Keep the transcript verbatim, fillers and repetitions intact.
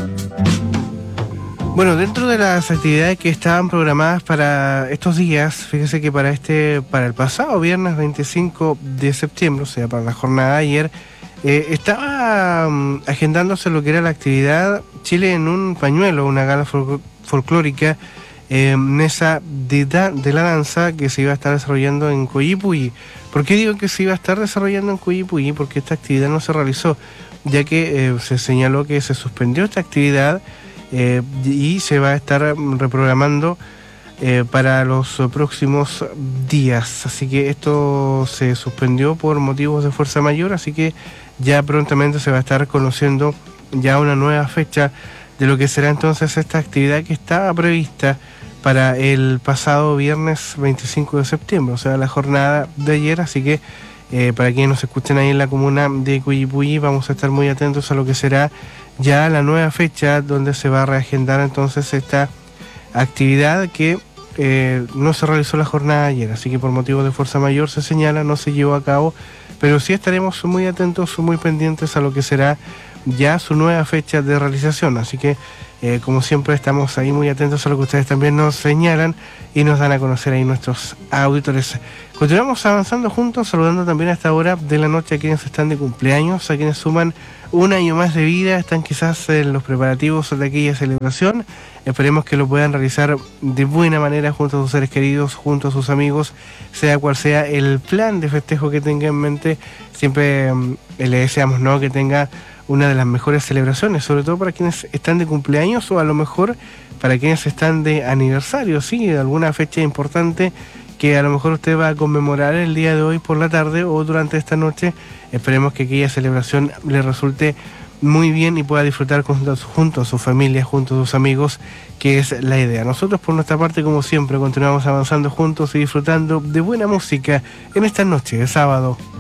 Bueno, dentro de las actividades que estaban programadas para estos días, fíjese que para este, para el pasado viernes veinticinco de septiembre, o sea, para la jornada de ayer, eh, estaba um, agendándose lo que era la actividad Chile en un pañuelo, una gala fol- folclórica, eh, mesa de, da- de la danza que se iba a estar desarrollando en Coyipulli. ¿Por qué digo que se iba a estar desarrollando en Coyipulli? Porque esta actividad no se realizó, ya que eh, se señaló que se suspendió esta actividad. Eh, y se va a estar reprogramando eh, para los próximos días. Así que esto se suspendió por motivos de fuerza mayor, así que ya prontamente se va a estar conociendo ya una nueva fecha de lo que será entonces esta actividad que estaba prevista para el pasado viernes veinticinco de septiembre, o sea, la jornada de ayer. Así que eh, para quienes nos escuchen ahí en la comuna de Coyipulli, vamos a estar muy atentos a lo que será ya la nueva fecha donde se va a reagendar entonces esta actividad que eh, no se realizó la jornada ayer, así que por motivos de fuerza mayor se señala, no se llevó a cabo, pero sí estaremos muy atentos, muy pendientes a lo que será ya su nueva fecha de realización. Así que eh, como siempre estamos ahí muy atentos a lo que ustedes también nos señalan y nos dan a conocer ahí nuestros auditores. Continuamos avanzando juntos, saludando también a esta hora de la noche a quienes están de cumpleaños, a quienes suman un año más de vida, están quizás en los preparativos de aquella celebración. Esperemos que lo puedan realizar de buena manera junto a sus seres queridos, junto a sus amigos, sea cual sea el plan de festejo que tenga en mente. Siempre um, le deseamos, ¿no?, que tenga una de las mejores celebraciones, sobre todo para quienes están de cumpleaños o a lo mejor para quienes están de aniversario, sí, de alguna fecha importante que a lo mejor usted va a conmemorar el día de hoy por la tarde o durante esta noche. Esperemos que aquella celebración le resulte muy bien y pueda disfrutar junto, junto a su familia, junto a sus amigos, que es la idea. Nosotros por nuestra parte, como siempre, continuamos avanzando juntos y disfrutando de buena música en esta noche de sábado.